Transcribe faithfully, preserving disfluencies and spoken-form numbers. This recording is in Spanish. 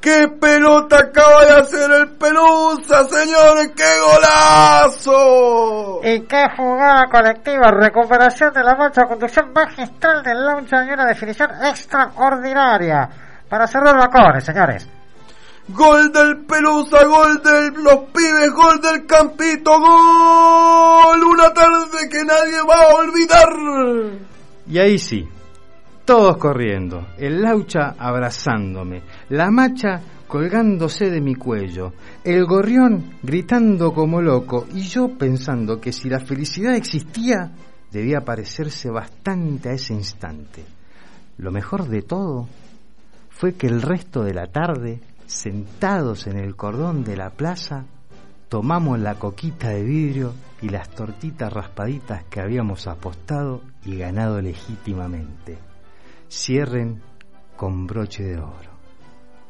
¡Qué pelota acaba de hacer el Pelusa, señores! ¡Qué golazo! Y qué jugada colectiva, recuperación de la marcha, conducción magistral del Laucha y una definición extraordinaria para cerrar Bacones, señores. Gol del Pelusa, gol de los pibes, gol del Campito, gol, una tarde que nadie va a olvidar. Y ahí sí, todos corriendo, el Laucha abrazándome, la macha colgándose de mi cuello, el gorrión gritando como loco, y yo pensando que si la felicidad existía, debía parecerse bastante a ese instante. Lo mejor de todo fue que el resto de la tarde, sentados en el cordón de la plaza, tomamos la coquita de vidrio y las tortitas raspaditas que habíamos apostado y ganado legítimamente. Cierren con broche de oro.